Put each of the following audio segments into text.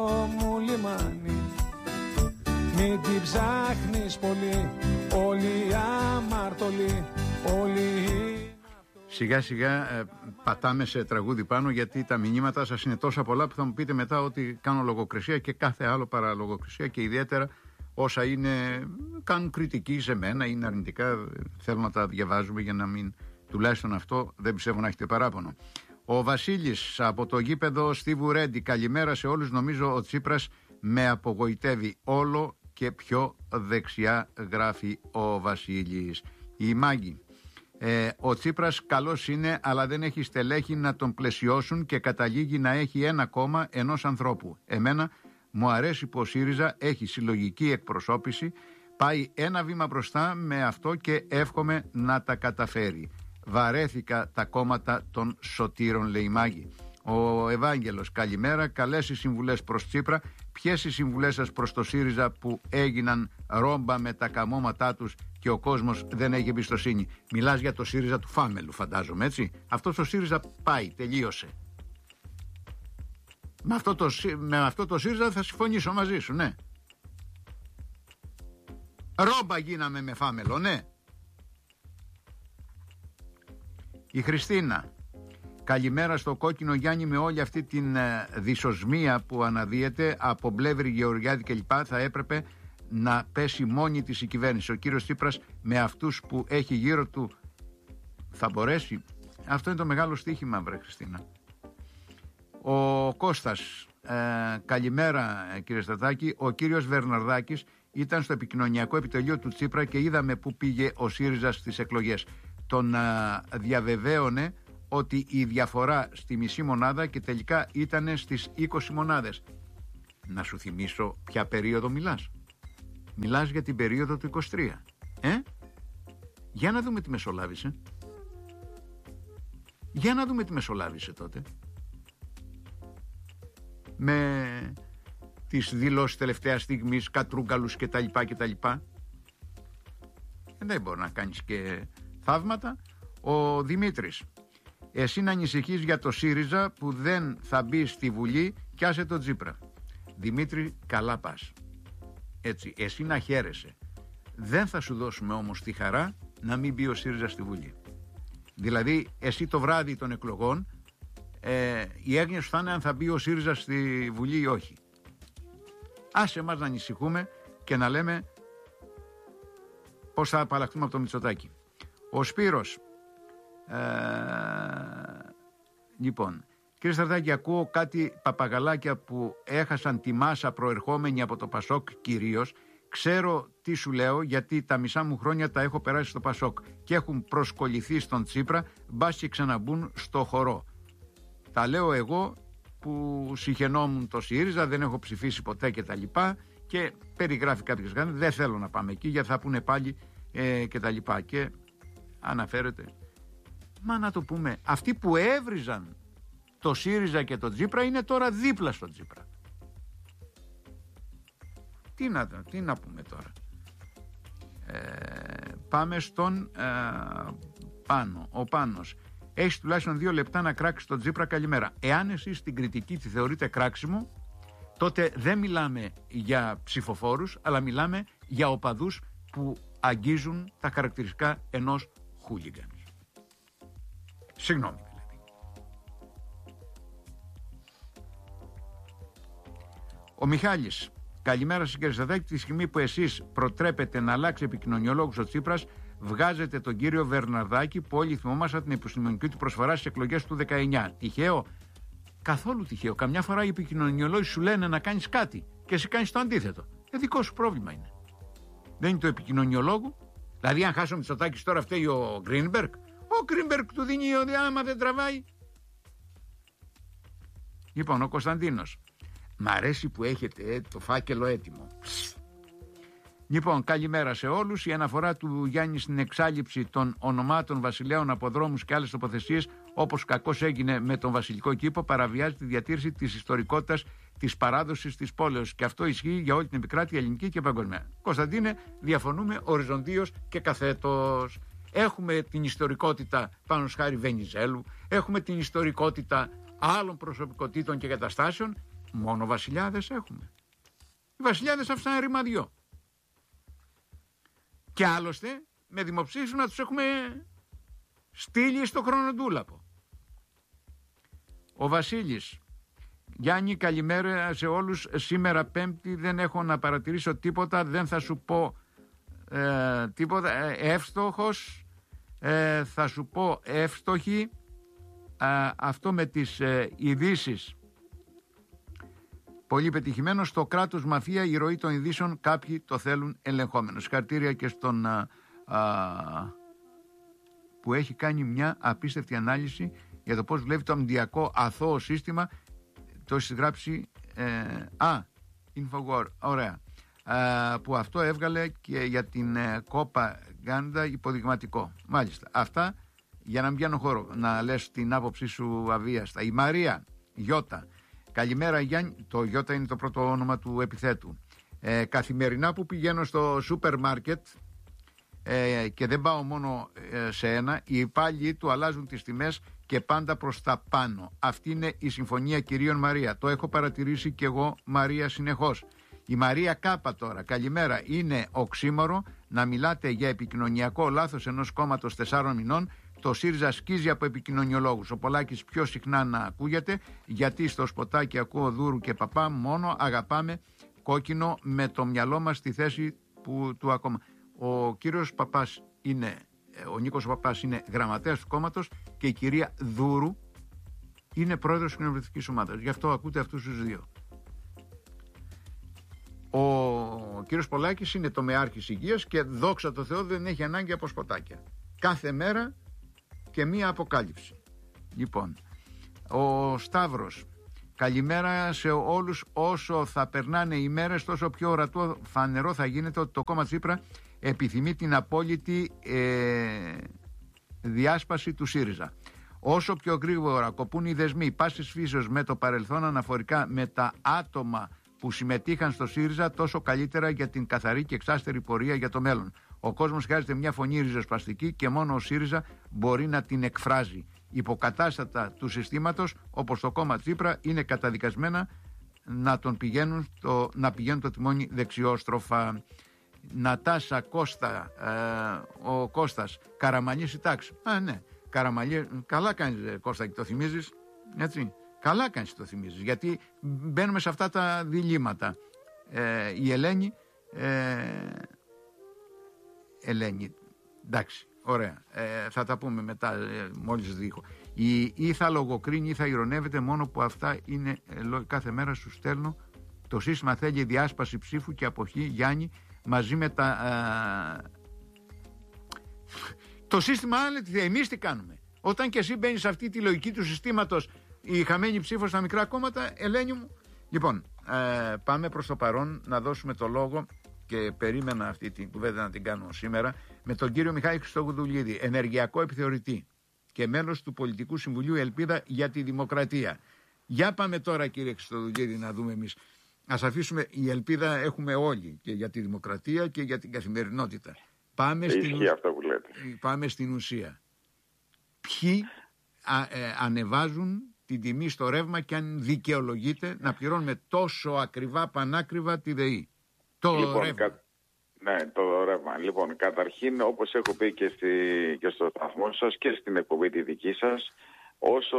Μου λιμάνι, μην την ψάχνεις πολύ, όλοι αμαρτωλοί, όλοι. Σιγά σιγά πατάμε σε τραγούδι πάνω, γιατί τα μηνύματα σας είναι τόσα πολλά που θα μου πείτε μετά ότι κάνω λογοκρισία και κάθε άλλο παρά λογοκρισία, και ιδιαίτερα όσα κάνουν κριτική σε μένα, είναι αρνητικά, θέλω να τα διαβάζουμε για να μην, τουλάχιστον αυτό δεν πιστεύω να έχετε παράπονο. Ο Βασίλης από το γήπεδο Στίβου Ρέντι, καλημέρα σε όλους. Νομίζω ο Τσίπρας με απογοητεύει όλο και πιο δεξιά, γράφει ο Βασίλης. Η Μάγκη, ο Τσίπρας καλός είναι, αλλά δεν έχει στελέχη να τον πλαισιώσουν και καταλήγει να έχει ένα κόμμα ενός ανθρώπου. Εμένα μου αρέσει που ο ΣΥΡΙΖΑ έχει συλλογική εκπροσώπηση, πάει ένα βήμα μπροστά με αυτό και εύχομαι να τα καταφέρει. Βαρέθηκα τα κόμματα των σωτήρων, λέει η Μάγκη. Ο Ευάγγελος, καλημέρα. Καλές οι συμβουλές προς Τσίπρα. Ποιες οι συμβουλές σας προς το ΣΥΡΙΖΑ που έγιναν ρόμπα με τα καμώματά τους και ο κόσμος δεν έχει εμπιστοσύνη? Μιλάς για το ΣΥΡΙΖΑ του Φάμελου, φαντάζομαι, έτσι. Αυτό το ΣΥΡΙΖΑ πάει, τελείωσε. Με αυτό το ΣΥΡΙΖΑ θα συμφωνήσω μαζί σου, ναι. Ρόμπα γίναμε με Φάμελο, ναι. Η Χριστίνα, καλημέρα στο κόκκινο Γιάννη, με όλη αυτή την δυσοσμία που αναδύεται από Μπλεύρη, Γεωργιάδη κλπ. Θα έπρεπε να πέσει μόνη της η κυβέρνηση. Ο κύριος Τσίπρας με αυτούς που έχει γύρω του θα μπορέσει? Αυτό είναι το μεγάλο στοίχημα, βρε Χριστίνα. Ο Κώστας, καλημέρα κύριε Στατάκη. Ο κύριος Βερναρδάκης ήταν στο επικοινωνιακό επιτελείο του Τσίπρα και είδαμε που πήγε ο ΣΥΡΙΖΑ στις εκλογές. Τον διαβεβαίωνε ότι η διαφορά στη μισή μονάδα και τελικά ήταν στις 20 μονάδες. Να σου θυμίσω ποια περίοδο μιλάς. Μιλάς για την περίοδο του 23. Για να δούμε τι μεσολάβησε. Για να δούμε τι μεσολάβησε τότε. Με τις δηλώσεις τελευταίας στιγμής, κατρούγκαλους κτλ. Δεν μπορεί να κάνεις και θαύματα. Ο Δημήτρης, εσύ να ανησυχείς για το ΣΥΡΙΖΑ που δεν θα μπει στη Βουλή και άσε τον Τσίπρα. Δημήτρη, καλά πας. Έτσι, εσύ να χαίρεσαι. Δεν θα σου δώσουμε όμως τη χαρά να μην μπει ο ΣΥΡΙΖΑ στη Βουλή. Δηλαδή, εσύ το βράδυ των εκλογών, η έγνοια σου θα είναι αν θα μπει ο ΣΥΡΙΖΑ στη Βουλή ή όχι. Άσε εμάς να ανησυχούμε και να λέμε πώς θα απαλλαχθούμε από το Μητσοτάκη. Ο Σπύρος, λοιπόν, κύριε Στρατάκη, ακούω κάτι παπαγαλάκια που έχασαν τη μάσα προερχόμενη από το Πασόκ κυρίως. Ξέρω τι σου λέω, γιατί τα μισά μου χρόνια τα έχω περάσει στο Πασόκ και έχουν προσκοληθεί στον Τσίπρα, μπας και ξαναμπούν στο χορό. Τα λέω εγώ που συχαινόμουν το ΣΥΡΙΖΑ, δεν έχω ψηφίσει ποτέ και τα λοιπά, και περιγράφει κάποιες γραμμές, δεν θέλω να πάμε εκεί γιατί θα πούνε πάλι και τα λοιπά, και αναφέρεται. Μα να το πούμε, αυτοί που έβριζαν το ΣΥΡΙΖΑ και το Τσίπρα είναι τώρα δίπλα στο Τσίπρα. Τι να πούμε τώρα. Πάμε στον Πάνο. Ο Πάνος, έχεις τουλάχιστον 2 λεπτά να κράξεις τον Τσίπρα, καλημέρα. Εάν εσείς την κριτική τη θεωρείτε κράξιμο, τότε δεν μιλάμε για ψηφοφόρους, αλλά μιλάμε για οπαδούς που αγγίζουν τα χαρακτηριστικά ενός χούλιγκαν. Συγγνώμη δηλαδή. Ο Μιχάλης, καλημέρα σας κύριε Στατάκη. Τη στιγμή που εσείς προτρέπετε να αλλάξει επικοινωνιολόγους ο Τσίπρας, βγάζετε τον κύριο Βερναρδάκη που όλοι θυμόμαστε την επιστημονική του προσφορά στις εκλογές του 19. Τυχαίο? Καθόλου τυχαίο. Καμιά φορά οι επικοινωνιολόγοι σου λένε να κάνεις κάτι και εσύ κάνεις το αντίθετο. Δικό σου πρόβλημα είναι. Δεν είναι το επικοινωνιολόγου. Δηλαδή, αν χάσω Μητσοτάκης τώρα, φταίει ο Γκρίνμπεργκ. Ο Γκρίνμπεργκ του δίνει άμα δεν τραβάει. Λοιπόν, ο Κωνσταντίνος. Μ' αρέσει που έχετε το φάκελο έτοιμο. Λοιπόν, καλημέρα σε όλους. Η αναφορά του Γιάννη στην εξάλληψη των ονομάτων βασιλέων από δρόμους και άλλες τοποθεσίες, όπως κακώς έγινε με τον Βασιλικό Κήπο, παραβιάζει τη διατήρηση της ιστορικότητας της παράδοσης της πόλεως. Και αυτό ισχύει για όλη την επικράτεια ελληνική και παγκοσμία. Κωνσταντίνε, διαφωνούμε οριζοντίως και καθέτος. Έχουμε την ιστορικότητα πάνω σχάρι Βενιζέλου, έχουμε την ιστορικότητα άλλων προσωπικότητων και καταστάσεων, Μόνο βασιλιάδες έχουμε. Οι βασιλιάδες άφησαν ρημαδιό. Και άλλωστε με δημοψήφισμα να τους έχουμε στείλει στο χρονοτούλαπο. Ο Βασίλης: Γιάννη, καλημέρα σε όλους. Σήμερα Πέμπτη δεν έχω να παρατηρήσω τίποτα. Δεν θα σου πω τίποτα. Εύστοχος. Θα σου πω εύστοχη. Αυτό με τις ειδήσεις. Πολύ πετυχημένο. Στο κράτος μαφία, η ροή των ειδήσεων, κάποιοι το θέλουν ελεγχόμενο. Συγχαρητήρια και στον που έχει κάνει μια απίστευτη ανάλυση για το πώς βλέπει το αμυντιακό αθώο σύστημα. Το έχει γράψει Infowar, ωραία, που αυτό έβγαλε και για την Κόπα Γκάντα υποδειγματικό. Μάλιστα, αυτά για να μην πιάνω χώρο, να λες την άποψή σου αβίαστα. Η Μαρία Γιώτα: καλημέρα Γιάννη. Το Γιώτα είναι το πρώτο όνομα του επιθέτου. Καθημερινά που πηγαίνω στο σούπερ μάρκετ και δεν πάω μόνο σε ένα, οι υπάλληλοι του αλλάζουν τις τιμές και πάντα προς τα πάνω. Αυτή είναι η συμφωνία κυρίων Μαρία. Το έχω παρατηρήσει και εγώ, Μαρία, συνεχώς. Η Μαρία Κάπα τώρα: καλημέρα. Είναι οξύμορο να μιλάτε για επικοινωνιακό λάθος ενός κόμματος 4 μηνών. Το ΣΥΡΙΖΑ σκίζει από επικοινωνιολόγους. Ο Πολάκης πιο συχνά να ακούγεται, γιατί στο σποτάκι ακούω Δούρου και Παπά. Μόνο αγαπάμε κόκκινο με το μυαλό μας στη θέση του ακόμα. Ο κύριος Παπάς είναι, ο Νίκος Παπάς είναι γραμματέας του κόμματος και η κυρία Δούρου είναι πρόεδρος της κοινοβουλευτικής ομάδας. Γι' αυτό ακούτε αυτούς τους δύο. Ο κύριος Πολάκης είναι τομεάρχης υγείας και δόξα τω Θεώ δεν έχει ανάγκη από σποτάκια. Κάθε μέρα και μία αποκάλυψη. Λοιπόν, ο Σταύρος: καλημέρα σε όλους. Όσο θα περνάνε οι μέρες, τόσο πιο ορατό φανερό θα γίνεται ότι το κόμμα Τσίπρα επιθυμεί την απόλυτη διάσπαση του ΣΥΡΙΖΑ. Όσο πιο γρήγορα κοπούν οι δεσμοί πάσης φύσεως με το παρελθόν αναφορικά με τα άτομα που συμμετείχαν στο ΣΥΡΙΖΑ, τόσο καλύτερα για την καθαρή και εξάστερη πορεία για το μέλλον. Ο κόσμος χρειάζεται μια φωνή ριζοσπαστική και μόνο ο ΣΥΡΙΖΑ μπορεί να την εκφράζει. Υποκατάστατα του συστήματος, όπως το κόμμα Τσίπρα, είναι καταδικασμένα να πηγαίνουν το τιμόνι δεξιόστροφα. Νατάσα Κώστα, ο Κώστας: Καραμανλής η τάξη. Ναι, Καραμανλή, καλά κάνεις Κώστα και το θυμίζεις, έτσι. Καλά κάνεις το θυμίζεις, γιατί μπαίνουμε σε αυτά τα διλήμματα. Η Ελένη, εντάξει, ωραία, θα τα πούμε μετά, μόλις δείχω. Ή θα λογοκρίνει ή θα ειρωνεύεται, μόνο που αυτά είναι κάθε μέρα σου στέλνω. Το σύστημα θέλει διάσπαση ψήφου και αποχή, Γιάννη, μαζί με τα... Το σύστημα άλλα, εμείς τι κάνουμε? Όταν και εσύ μπαίνεις σε αυτή τη λογική του συστήματος, η χαμένη ψήφος στα μικρά κόμματα, Ελένη μου. Λοιπόν, πάμε προς το παρόν να δώσουμε το λόγο, και περίμενα αυτή την κουβέντα να την κάνω σήμερα, με τον κύριο Μιχάλη Χριστοδουλίδη, ενεργειακό επιθεωρητή και μέλος του Πολιτικού Συμβουλίου Ελπίδα για τη Δημοκρατία. Για πάμε τώρα, κύριε Χριστοδουλίδη, να δούμε εμείς. Ας αφήσουμε, η ελπίδα έχουμε όλοι, και για τη δημοκρατία και για την καθημερινότητα. Πάμε στην ουσία. Ποιοι ανεβάζουν την τιμή στο ρεύμα και αν δικαιολογείται να πληρώνουμε τόσο ακριβά, πανάκριβα τη ΔΕΗ? Το ρεύμα. Ναι, το ρεύμα. Λοιπόν, καταρχήν, όπως έχω πει και στο σταθμό σας και στην εκπομπή τη δική σας, όσο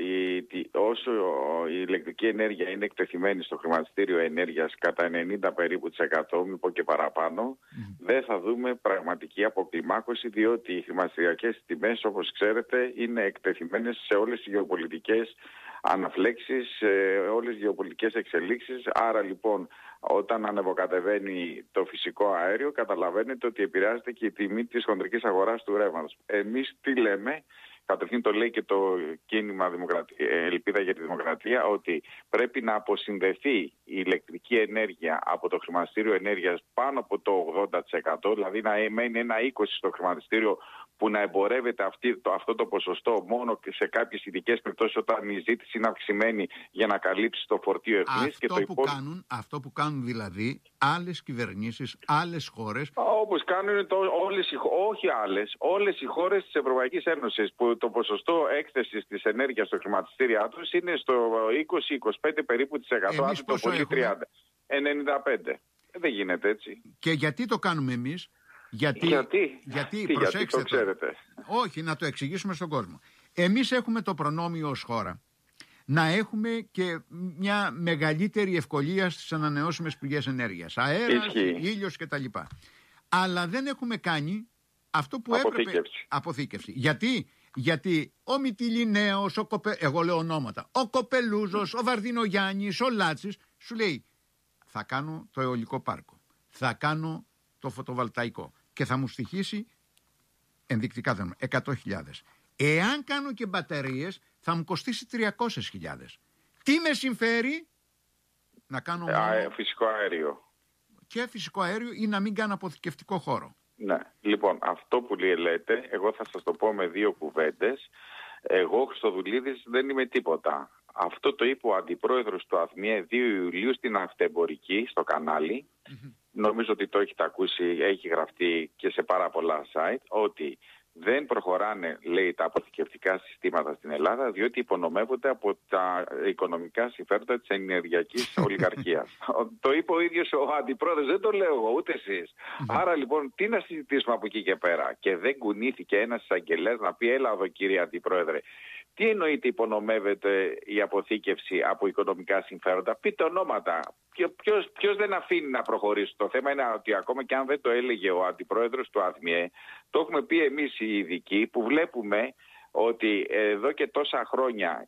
η ηλεκτρική ενέργεια είναι εκτεθειμένη στο χρηματιστήριο ενέργειας κατά 90 περίπου %, μην πω και παραπάνω, δεν θα δούμε πραγματική αποκλιμάκωση, διότι οι χρηματιστηριακές τιμές, όπως ξέρετε, είναι εκτεθειμένες σε όλες τις γεωπολιτικές αναφλέξεις, σε όλες τις γεωπολιτικές εξελίξεις. Άρα λοιπόν, όταν ανεβοκατεβαίνει το φυσικό αέριο, καταλαβαίνετε ότι επηρεάζεται και η τιμή της χονδρικής αγοράς του ρεύματος. Εμείς τι λέμε? Καταρχήν το λέει και το κίνημα Ελπίδα για τη Δημοκρατία, ότι πρέπει να αποσυνδεθεί η ηλεκτρική ενέργεια από το χρηματιστήριο ενέργειας πάνω από το 80%, δηλαδή να μένει ένα 20% στο χρηματιστήριο, που να εμπορεύεται αυτό το ποσοστό μόνο σε κάποιες ειδικές περιπτώσεις, όταν η ζήτηση είναι αυξημένη, για να καλύψει το φορτίο ευθύνης. Αυτό που κάνουν δηλαδή άλλες κυβερνήσεις, άλλες χώρες, Όπως κάνουν όλες οι χώρες της Ευρωπαϊκής Ένωσης, που το ποσοστό έκθεσης της ενέργειας στο χρηματιστήριά τους είναι στο 20-25 περίπου της εκατό, αν το πολύ 30. 95. Δεν γίνεται έτσι. Και γιατί το κάνουμε εμείς? Γιατί προσέξτε, το ξέρετε. Όχι, να το εξηγήσουμε στον κόσμο. Εμείς έχουμε το προνόμιο ως χώρα να έχουμε και μια μεγαλύτερη ευκολία στις ανανεώσιμες πηγές ενέργειας. Αέρας, ήλιος κτλ. Αλλά δεν έχουμε κάνει αυτό που έπρεπε. Αποθήκευση. Γιατί ο Μυτιληναίος, εγώ λέω ονόματα, ο Κοπελούζος, ο Βαρδινογιάννης, ο Λάτσης, σου λέει θα κάνω το αιωλικό πάρκο, θα κάνω το φωτοβολταϊκό και θα μου στοιχήσει ενδεικτικά 100.000. Εάν κάνω και μπαταρίες θα μου κοστίσει 300.000. Τι με συμφέρει? Να κάνω φυσικό αέριο. Και φυσικό αέριο ή να μην κάνω αποθηκευτικό χώρο. Ναι, λοιπόν, αυτό που λέτε, εγώ θα σας το πω με 2 κουβέντες. Εγώ, Χριστοδουλίδης, δεν είμαι τίποτα. Αυτό το είπε ο αντιπρόεδρος του ΑΘΜΙΕ 2 Ιουλίου στην Αυτεμπορική, στο κανάλι. Νομίζω ότι το έχετε ακούσει, έχει γραφτεί και σε πάρα πολλά site, ότι δεν προχωράνε, λέει, τα αποθηκευτικά συστήματα στην Ελλάδα, διότι υπονομεύονται από τα οικονομικά συμφέροντα της ενεργειακής ολιγαρχίας. Το είπε ο ίδιος ο αντιπρόεδρος, δεν το λέω εγώ, ούτε εσείς. Άρα λοιπόν, τι να συζητήσουμε από εκεί και πέρα? Και δεν κουνήθηκε ένας εισαγγελέας να πει, έλα εδώ κύριε αντιπρόεδρε, τι εννοείται υπονομεύεται η αποθήκευση από οικονομικά συμφέροντα? Πείτε ονόματα. Ποιος δεν αφήνει να προχωρήσει? Το θέμα είναι ότι ακόμα και αν δεν το έλεγε ο αντιπρόεδρος του ΑΘΜΙΕ, το έχουμε πει εμείς οι ειδικοί που βλέπουμε ότι εδώ και τόσα χρόνια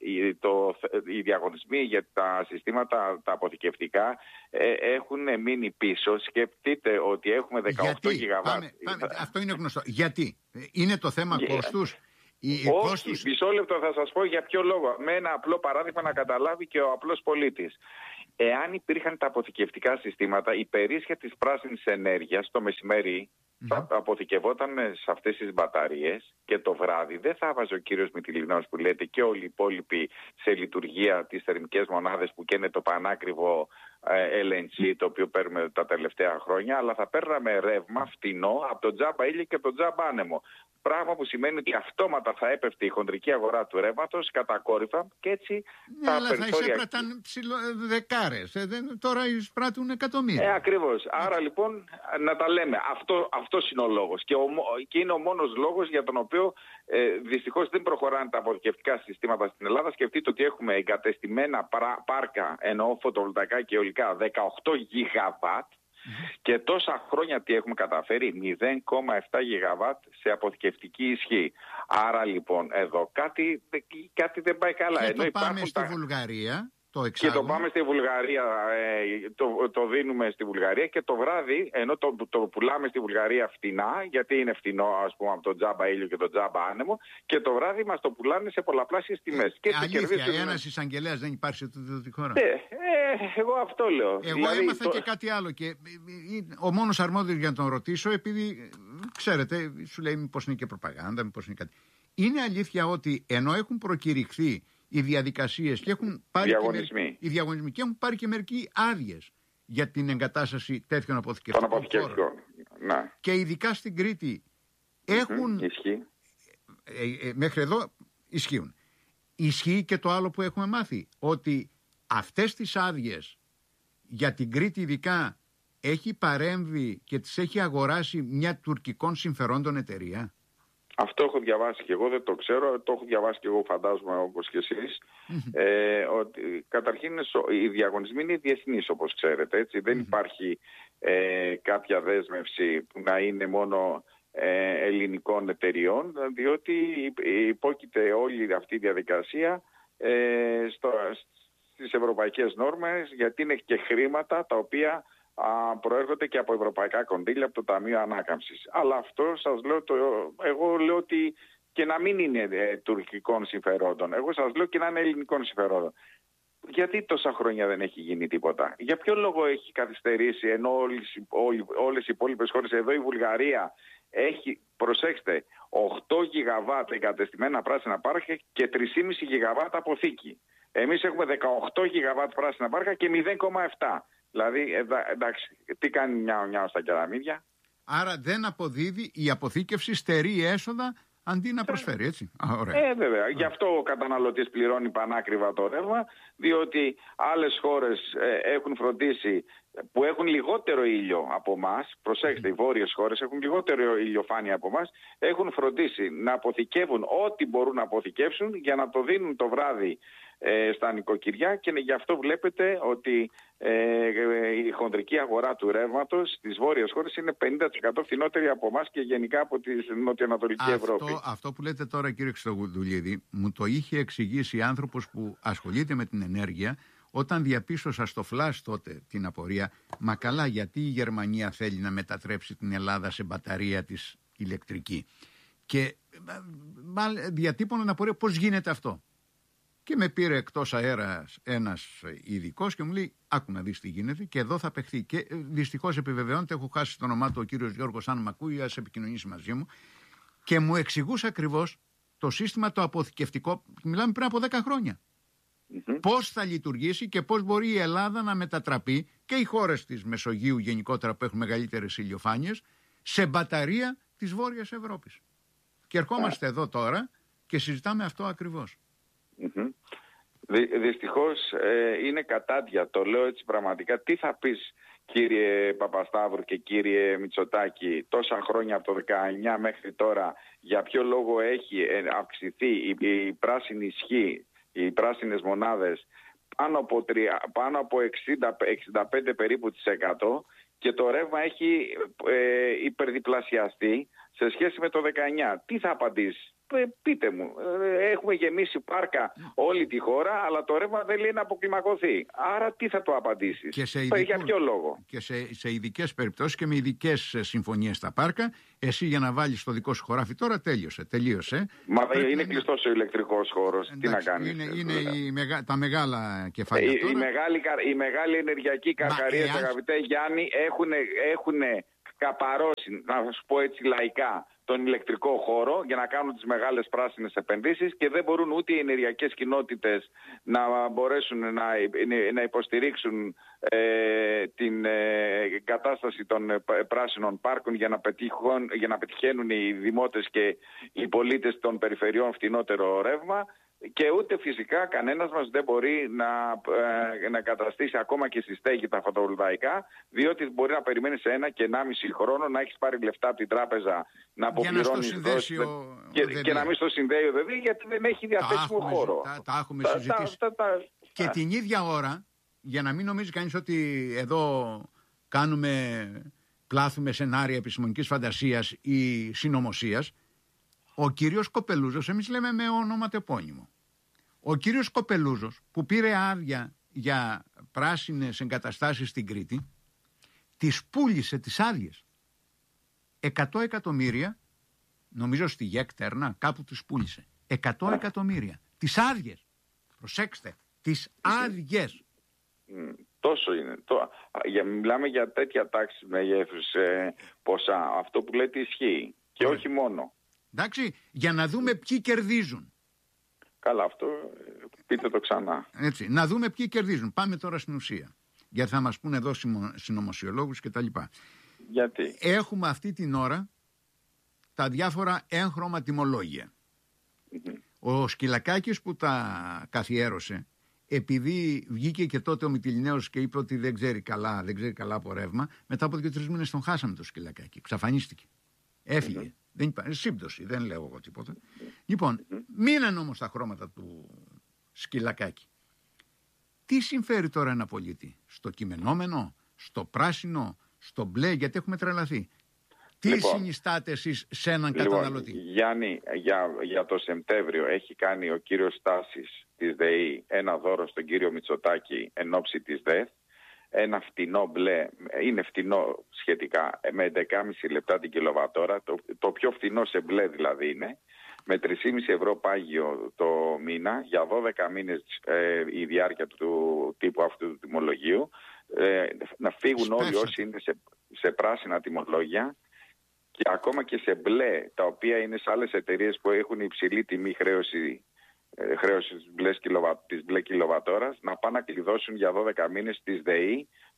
οι διαγωνισμοί για τα συστήματα τα αποθηκευτικά έχουν μείνει πίσω. Σκεφτείτε ότι έχουμε 18 γιγαβάτ. Αυτό είναι γνωστό. Γιατί? Είναι το θέμα κόστους? Όχι, μισό λεπτό θα σας πω για ποιο λόγο. Με ένα απλό παράδειγμα να καταλάβει και ο απλός πολίτης. Εάν υπήρχαν τα αποθηκευτικά συστήματα, η περίσσια της πράσινης ενέργειας το μεσημέρι θα αποθηκευόταν σε αυτές τις μπαταρίες και το βράδυ δεν θα βάζει ο κύριος Μυτιληναίος που λέτε και όλοι οι υπόλοιποι σε λειτουργία τις θερμικές μονάδες που καίνε το πανάκριβο LNG, το οποίο παίρνουμε τα τελευταία χρόνια, αλλά θα παίρναμε ρεύμα φτηνό από τον τζάμπα ήλιο και τον τζάμπα άνεμο. Πράγμα που σημαίνει ότι αυτόματα θα έπεφτε η χοντρική αγορά του ρεύματος κατακόρυφα και έτσι αλλά θα εισέπραταν δεκάρες. Τώρα εισπράττουν εκατομμύρια. Ακριβώς. Άρα λοιπόν να τα λέμε. Αυτός είναι ο λόγος. Και είναι ο μόνος λόγος για τον οποίο δυστυχώς δεν προχωράνε τα αποθηκευτικά συστήματα στην Ελλάδα. Σκεφτείτε ότι έχουμε εγκατεστημένα πάρκα, εννοώ φωτοβολταϊκά και αιωλικά, 18 γιγαβάτ. Και τόσα χρόνια τι έχουμε καταφέρει? 0,7 γιγαβάτ σε αποθηκευτική ισχύ. Άρα λοιπόν εδώ κάτι δεν πάει καλά. Και το πάμε στη Βουλγαρία. Και το πάμε στη Βουλγαρία, το δίνουμε στη Βουλγαρία και το βράδυ, ενώ το πουλάμε στη Βουλγαρία φτηνά, γιατί είναι φτηνό ας πούμε από το τζάμπα ήλιο και το τζάμπα άνεμο, και το βράδυ μας το πουλάνε σε πολλαπλάσεις τιμές. Αλήθεια, ένας εισαγγελέας δεν υπάρχει σε τούτη χώρα? Εγώ αυτό λέω. Εγώ έμαθα και κάτι άλλο και ο μόνος αρμόδιος για να τον ρωτήσω, επειδή ξέρετε, σου λέει μήπως είναι και προπαγάνδα, μήπως είναι κάτι. Είναι αλήθεια ότι ενώ έχουν προκηρυχθεί οι διαδικασίες και έχουν πάρει οι διαγωνισμοί και έχουν πάρει και μερικοί άδειες για την εγκατάσταση τέτοιων αποθηκευτικών χώρων. Ναι. Και ειδικά στην Κρήτη έχουν μέχρι εδώ ισχύουν. Ισχύει και το άλλο που έχουμε μάθει, ότι αυτές τις άδειες για την Κρήτη ειδικά έχει παρέμβει και τις έχει αγοράσει μια τουρκικών συμφερόντων εταιρεία. Αυτό έχω διαβάσει και εγώ, δεν το ξέρω, το έχω διαβάσει και εγώ φαντάζομαι όπως και εσείς. Ότι καταρχήν οι διαγωνισμοί είναι διεθνείς όπως ξέρετε, έτσι. Δεν υπάρχει κάποια δέσμευση που να είναι μόνο ελληνικών εταιριών, διότι υπόκειται όλη αυτή η διαδικασία στις ευρωπαϊκές νόρμες, γιατί είναι και χρήματα τα οποία προέρχονται και από ευρωπαϊκά κονδύλια, από το Ταμείο Ανάκαμψης. Αλλά αυτό σας λέω, εγώ λέω ότι και να μην είναι τουρκικών συμφερόντων. Εγώ σας λέω και να είναι ελληνικών συμφερόντων. Γιατί τόσα χρόνια δεν έχει γίνει τίποτα? Για ποιο λόγο έχει καθυστερήσει, ενώ όλες οι υπόλοιπες χώρες, εδώ η Βουλγαρία έχει, προσέξτε, 8 γιγαβάτ εγκατεστημένα πράσινα πάρκα και 3,5 γιγαβάτ αποθήκη. Εμείς έχουμε 18 γιγαβάτ πράσινα πάρκα και 0,7. Δηλαδή, εντάξει, τι κάνει μια στα κεραμίδια? Άρα δεν αποδίδει, η αποθήκευση στερεί έσοδα αντί να προσφέρει, έτσι. Ωραία. Βέβαια. Γι' αυτό ο καταναλωτής πληρώνει πανάκριβα το ρεύμα, διότι άλλες χώρες έχουν φροντίσει, που έχουν λιγότερο ήλιο από εμάς, προσέξτε, οι βόρειες χώρες έχουν λιγότερο ηλιοφάνεια από εμάς, έχουν φροντίσει να αποθηκεύουν ό,τι μπορούν να αποθηκεύσουν για να το δίνουν το βράδυ στα νοικοκυριά, και γι' αυτό βλέπετε ότι η χονδρική αγορά του ρεύματος στις βόρειες χώρες είναι 50% φθηνότερη από εμάς και γενικά από τη νοτιοανατολική Ευρώπη. Αυτό που λέτε τώρα, κύριε Χριστοδουλίδη, μου το είχε εξηγήσει άνθρωπος που ασχολείται με την ενέργεια, όταν διαπίστωσα στο φλας τότε την απορία, μα καλά, γιατί η Γερμανία θέλει να μετατρέψει την Ελλάδα σε μπαταρία της ηλεκτρική. Και διατύπωνα την απορία πώς γίνεται αυτό. Και με πήρε εκτός αέρας ένας ειδικός και μου λέει: άκου να δεις τι γίνεται, και εδώ θα παιχθεί. Και δυστυχώς επιβεβαιώνεται, έχω χάσει το όνομά του, ο κύριος Γιώργος, αν μ' ακούει, ας επικοινωνήσει μαζί μου. Και μου εξηγούσε ακριβώς το σύστημα το αποθηκευτικό, μιλάμε πριν από 10 χρόνια. Πώς θα λειτουργήσει και πώς μπορεί η Ελλάδα να μετατραπεί, και οι χώρες της Μεσογείου γενικότερα που έχουν μεγαλύτερες ηλιοφάνειες, σε μπαταρία της Βόρειας Ευρώπης. Και ερχόμαστε εδώ τώρα και συζητάμε αυτό ακριβώς. Δυστυχώς είναι κατάντια, το λέω έτσι πραγματικά. Τι θα πεις, κύριε Παπασταύρου και κύριε Μητσοτάκη, τόσα χρόνια από το 19 μέχρι τώρα, για ποιο λόγο έχει αυξηθεί η πράσινη ισχύ, οι πράσινες μονάδες πάνω από 60-65 περίπου της 100, και το ρεύμα έχει υπερδιπλασιαστεί σε σχέση με το 19. Τι θα απαντήσεις? Πείτε μου, έχουμε γεμίσει πάρκα όλη τη χώρα, αλλά το ρεύμα δεν λέει να αποκλιμακωθεί. Άρα τι θα το απαντήσεις? Για ποιο λόγο? Και σε ειδικές περιπτώσεις και με ειδικές συμφωνίες στα πάρκα, εσύ για να βάλεις το δικό σου χωράφι τώρα τελείωσε. Μα είναι κλειστός ο ηλεκτρικός χώρος. Τι να κάνεις? Είναι τα μεγάλα κεφάλαια οι μεγάλοι ενεργειακοί καρκαρίες, αγαπητέ Γιάννη, έχουν καπαρώσει, να σου πω έτσι λαϊκά, τον ηλεκτρικό χώρο για να κάνουν τις μεγάλες πράσινες επενδύσεις, και δεν μπορούν ούτε οι ενεργειακές κοινότητες να μπορέσουν να υποστηρίξουν την κατάσταση των πράσινων πάρκων για να πετυχαίνουν οι δημότες και οι πολίτες των περιφερειών φτηνότερο ρεύμα. Και ούτε φυσικά κανένας μας δεν μπορεί να καταστήσει ακόμα και στη στέγη τα φωτοβολταϊκά, διότι μπορεί να περιμένει σε 1 και 1,5 χρόνο να έχεις πάρει λεφτά από την τράπεζα να αποπληρώνεις και να μην στο συνδέει ο ΔΕΔ, γιατί δεν έχει διαθέσιμο χώρο. Τα έχουμε συζητήσει. Και την ίδια ώρα, για να μην νομίζει κανείς ότι εδώ πλάθουμε σενάρια επιστημονικής φαντασίας ή συνωμοσίας, ο κύριος Κοπελούζος, εμείς λέμε με ονοματεπώνυμο, ο κύριος Κοπελούζος που πήρε άδεια για πράσινες εγκαταστάσεις στην Κρήτη, τις πούλησε τις άδειες. 100 εκατομμύρια, νομίζω στη Γέκτερνα κάπου τις πούλησε. 100 εκατομμύρια. Τις άδειες. Προσέξτε, τις άδειες. Τόσο είναι. Μιλάμε για τέτοια τάξη μεγέθους ποσά. Αυτό που λέτε ισχύει. Και όχι μόνο. Εντάξει, για να δούμε ποιοι κερδίζουν. Καλά, αυτό πείτε το ξανά. Έτσι, να δούμε ποιοι κερδίζουν. Πάμε τώρα στην ουσία. Γιατί θα μας πούνε εδώ συνωμοσιολόγους και τα λοιπά. Γιατί? Έχουμε αυτή την ώρα τα διάφορα έγχρωμα τιμολόγια. Ο Σκυλακάκης που τα καθιέρωσε, επειδή βγήκε και τότε ο Μυτιληναίος και είπε ότι δεν ξέρει καλά από ρεύμα, μετά από 2-3 μήνες τον χάσαμε το Σκυλακάκη. Ξαφανίστηκε. Έφυγε. Δεν υπάρχει σύμπτωση, δεν λέω εγώ τίποτα. Λοιπόν, μείναν όμως τα χρώματα του Σκυλακάκη. Τι συμφέρει τώρα ένα πολίτη? Στο κειμενόμενο, στο πράσινο, στο μπλε, γιατί έχουμε τρελαθεί. Τι συνιστάτε εσείς σε έναν καταναλωτή? Γιάννη, για το Σεπτέμβριο έχει κάνει ο κύριος Στάσης της ΔΕΗ ένα δώρο στον κύριο Μητσοτάκη εν ώψη της ΔΕΘ. Ένα φτηνό μπλε, είναι φτηνό σχετικά, με 11,5 λεπτά την κιλοβατόρα, το πιο φτηνό σε μπλε δηλαδή είναι, με 3,5 ευρώ πάγιο το μήνα, για 12 μήνες η διάρκεια του τύπου αυτού του τιμολογίου, να φύγουν όλοι όσοι είναι σε πράσινα τιμολόγια, και ακόμα και σε μπλε, τα οποία είναι σε άλλες εταιρείες που έχουν υψηλή τιμή χρέωση της μπλε κιλοβατόρας, να πάνε να κλειδώσουν για 12 μήνες της ΔΕΗ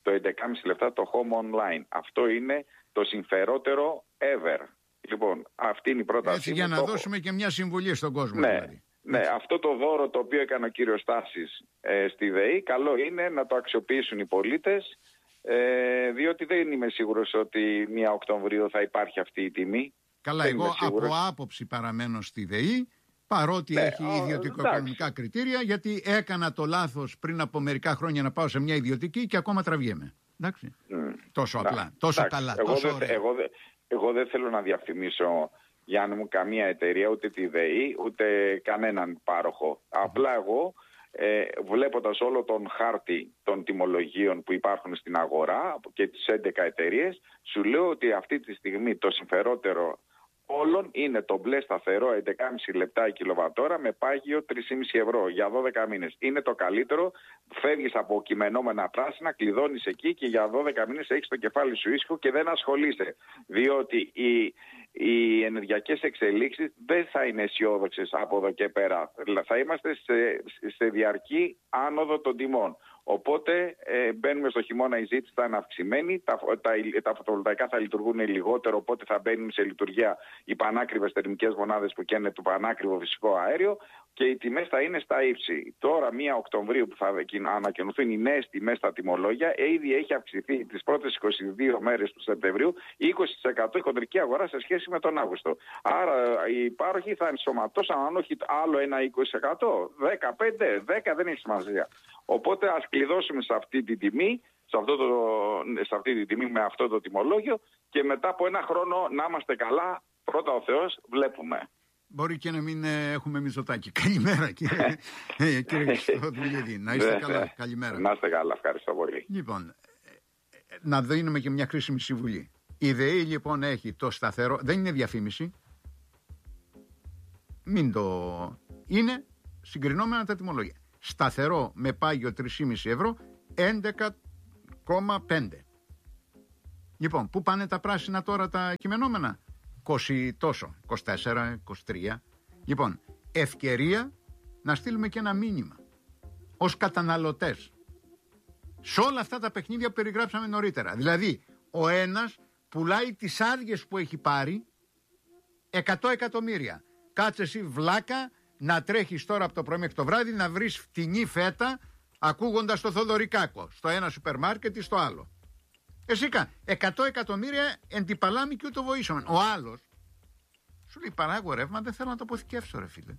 στο 11,5 λεπτά το home online. Αυτό είναι το συμφερότερο ever. Λοιπόν, αυτή είναι η πρόταση. Έτσι, για να δώσουμε και μια συμβουλή στον κόσμο. Ναι, δηλαδή. ναι, αυτό το δώρο το οποίο έκανε ο κύριος Στάσης στη ΔΕΗ, καλό είναι να το αξιοποιήσουν οι πολίτες, διότι δεν είμαι σίγουρος ότι 1 Οκτωβρίου θα υπάρχει αυτή η τιμή. Καλά, εγώ από άποψη παραμένω στη ΔΕΗ, παρότι έχει ιδιωτικο-οικονομικά κριτήρια, γιατί έκανα το λάθος πριν από μερικά χρόνια να πάω σε μια ιδιωτική και ακόμα τραβιέμαι. Εντάξει. Τόσο απλά, τόσο καλά, τόσο ωραία. Εγώ δεν θέλω να διαφημίσω, Γιάννη μου, καμία εταιρεία, ούτε τη ΔΕΗ, ούτε κανέναν πάροχο. Απλά εγώ, βλέποντας όλο τον χάρτη των τιμολογίων που υπάρχουν στην αγορά και τις 11 εταιρείες, σου λέω ότι αυτή τη στιγμή το συμφερότερο όλων είναι το μπλε σταθερό 11,5 λεπτά η κιλοβατόρα με πάγιο 3,5 ευρώ για 12 μήνες. Είναι το καλύτερο. Φεύγεις από κειμενόμενα πράσινα, κλειδώνεις εκεί και για 12 μήνες έχεις το κεφάλι σου ήσυχο και δεν ασχολείσαι. Διότι οι ενεργειακές εξελίξεις δεν θα είναι αισιόδοξες από εδώ και πέρα. Θα είμαστε σε διαρκή άνοδο των τιμών. Οπότε μπαίνουμε στο χειμώνα, η ζήτηση θα είναι αυξημένη, τα φωτοβολταϊκά θα λειτουργούν λιγότερο, οπότε θα μπαίνουν σε λειτουργία οι πανάκριβες θερμικές μονάδες που καίνε το πανάκριβο φυσικό αέριο και οι τιμές θα είναι στα ύψη. Τώρα 1 Οκτωβρίου που θα ανακοινωθούν οι νέες τιμές στα τιμολόγια, ήδη έχει αυξηθεί τις πρώτες 22 μέρες του Σεπτεμβρίου 20% η χοντρική αγορά σε σχέση με τον Αύγουστο. Άρα οι πάροχοι θα ενσωματώσαν, αν όχι άλλο ένα 20%, 15, 10 δεν έχει σημασία. Οπότε ας κλειδώσουμε σε αυτή τη τιμή, σε αυτή τη τιμή με αυτό το τιμολόγιο και μετά από 1 χρόνο να είμαστε καλά, πρώτα ο Θεός, βλέπουμε. Μπορεί και να μην έχουμε Μητσοτάκη. Καλημέρα κύριε Χριστοδουλίδη. Να είστε καλά. Καλημέρα. Να είστε καλά. Ευχαριστώ πολύ. Λοιπόν, να δίνουμε και μια κρίσιμη συμβουλή. Η ΔΕΗ λοιπόν έχει το σταθερό, δεν είναι διαφήμιση. Μην το... Είναι συγκρινόμενα τα τιμολόγια. Σταθερό με πάγιο 3,5 ευρώ, 11,5. Λοιπόν, πού πάνε τα πράσινα τώρα τα κειμενόμενα? 20 τόσο, 24, 23. Λοιπόν, ευκαιρία να στείλουμε και ένα μήνυμα ως καταναλωτές σε όλα αυτά τα παιχνίδια που περιγράψαμε νωρίτερα. Δηλαδή, ο ένας πουλάει τις άδειες που έχει πάρει 100 εκατομμύρια. Κάτσε εσύ βλάκα να τρέχεις τώρα από το πρωί μέχρι το βράδυ να βρεις φτηνή φέτα ακούγοντας το Θοδωρικάκο στο ένα σούπερ μάρκετ ή στο άλλο. Εσύ 100 εκατομμύρια εν την παλάμη και ούτω βοήσαμε. Ο άλλος σου λέει παράγω ρεύμα, δεν θέλω να το αποθηκεύσω ρε φίλε.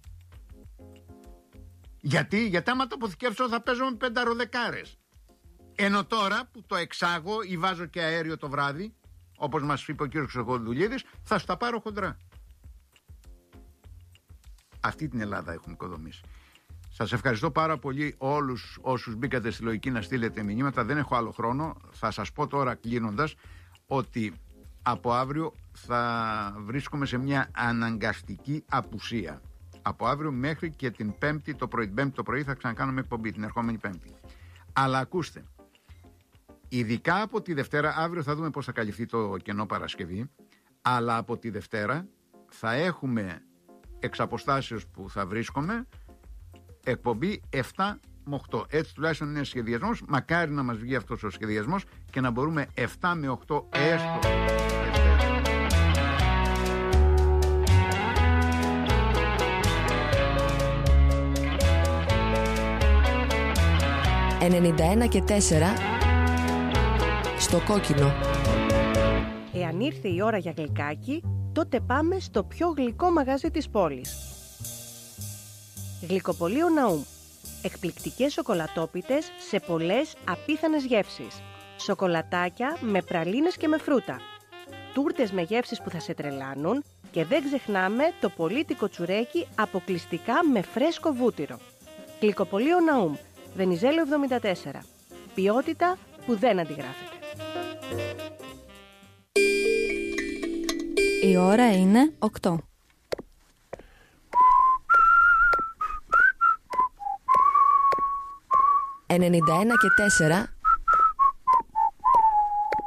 Γιατί άμα το αποθηκεύσω θα παίζω με 5 ροδεκάρες. Ενώ τώρα που το εξάγω ή βάζω και αέριο το βράδυ, όπως μας είπε ο κύριος Χριστοδουλίδης, θα σου τα πάρω χοντρά. Αυτή την Ελλάδα έχουμε οικοδομήσει. Σας ευχαριστώ πάρα πολύ όλους όσους μπήκατε στη λογική να στείλετε μηνύματα. Δεν έχω άλλο χρόνο. Θα σας πω τώρα κλείνοντας ότι από αύριο θα βρίσκομαι σε μια αναγκαστική απουσία. Από αύριο μέχρι και την Πέμπτη το πρωί θα ξανακάνουμε εκπομπή την ερχόμενη Πέμπτη. Αλλά ακούστε, ειδικά από τη Δευτέρα, αύριο θα δούμε πώς θα καλυφθεί το κενό Παρασκευή, αλλά από τη Δευτέρα θα έχουμε εξ αποστάσεως που θα βρίσκομαι εκπομπή 7 με 8. Έτσι τουλάχιστον είναι σχεδιασμός. Μακάρι να μας βγει αυτός ο σχεδιασμός και να μπορούμε 7 με 8 έστω. 91 και 4 στο κόκκινο. Εάν ήρθε η ώρα για γλυκάκι, τότε πάμε στο πιο γλυκό μαγαζί της πόλης. Γλυκοπωλείο Ναούμ. Εκπληκτικές σοκολατόπιτες σε πολλές απίθανες γεύσεις. Σοκολατάκια με πραλίνες και με φρούτα. Τούρτες με γεύσεις που θα σε τρελάνουν και δεν ξεχνάμε το πολύτικο τσουρέκι αποκλειστικά με φρέσκο βούτυρο. Γλυκοπωλείο Ναούμ. Βενιζέλο 74. Ποιότητα που δεν αντιγράφεται. Η ώρα είναι 8. «91 και 4